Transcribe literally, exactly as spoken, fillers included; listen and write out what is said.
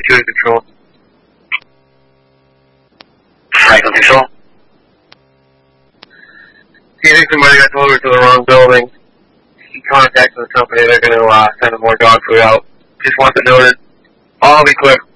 two to control. Franklin Control. Do you think somebody got delivered to the wrong building? He contacted the company. They're going to uh, send more dog food out. Just want to note it. I'll be quick.